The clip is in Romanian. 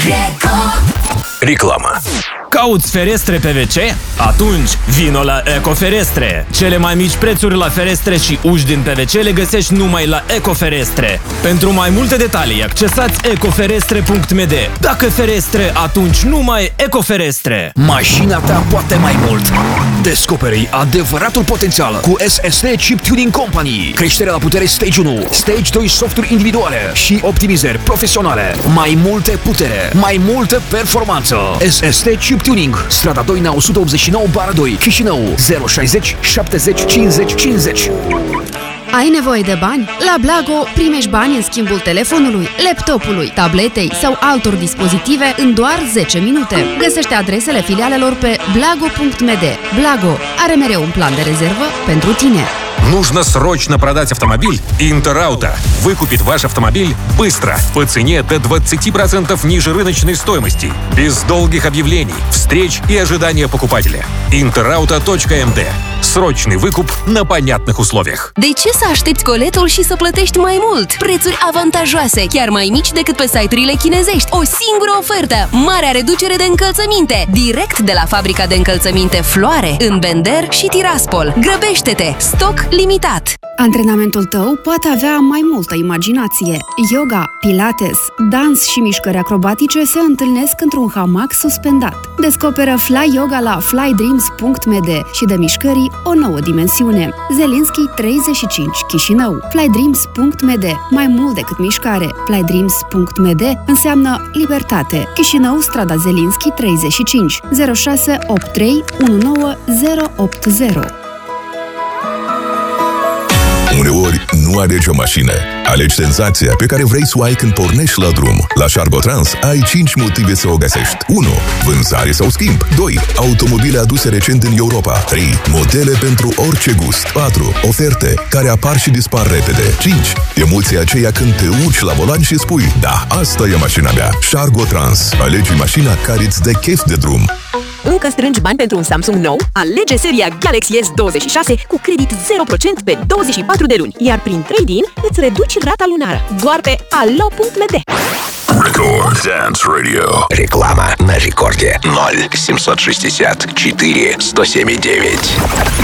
Реклама. Cauți ferestre PVC? Atunci vino la Ecoferestre! Cele mai mici prețuri la ferestre și uși din PVC le găsești numai la Ecoferestre. Pentru mai multe detalii, accesați ecoferestre.md. Dacă ferestre, atunci numai Ecoferestre. Mașina ta poate mai mult. Descoperi adevăratul potențial cu SST Chip Tuning Company. Creșterea la putere Stage 1, Stage 2 softuri individuale și optimizări profesionale. Mai multe putere, mai multă performanță. SST Chip Tuning, strada 2 na 189/2, Chișinău, 060 70 50 50. Ai nevoie de bani? La Blago primești bani în schimbul telefonului, laptopului, tabletei sau altor dispozitive în doar 10 minute. Găsește adresele filialelor pe blago.md. Blago are mereu un plan de rezervă pentru tine. Нужно срочно продать автомобиль? Интерауто выкупит ваш автомобиль быстро, по цене до 20% ниже рыночной стоимости, без долгих объявлений, встреч и ожидания покупателя. Interauto.md. Срочный выкуп на понятных условиях. De ce să aștepți coletul și să plătești mai mult? Prețuri avantajoase, chiar mai mici decât pe site-urile chinezești. O singură ofertă, marea reducere de încălțăminte, direct de la fabrica de încălțăminte Floare, în Bender și Tiraspol. Grăbește-te! Stoc limitat! Antrenamentul tău poate avea mai multă imaginație. Yoga, pilates, dans și mișcări acrobatice se întâlnesc într-un hamac suspendat. Descoperă Fly Yoga la flydreams.md și dă mișcării o nouă dimensiune. Zelinski 35, Chișinău. flydreams.md. Mai mult decât mișcare. flydreams.md înseamnă libertate. Chișinău, strada Zelinski 35, 06 83 19080. Uneori nu alegi o mașină, alegi senzația pe care vrei să o ai când pornești la drum. La Șargotrans ai 5 motive să o găsești. 1. Vânzare sau schimb. 2. Automobile aduse recent în Europa. 3. Modele pentru orice gust. 4. Oferte care apar și dispar repede. 5. Emoția aceea când te urci la volan și spui: da, asta e mașina mea. Șargotrans. Alegi mașina care îți dă chef de drum. Încă strângi bani pentru un Samsung nou? Alege seria Galaxy S26 cu credit 0% pe 24 de luni, iar prin trade-in îți reduci rata lunară. Doar pe allo.md. Record Dance Radio. Реклама на рекорде 0760 4 107 9.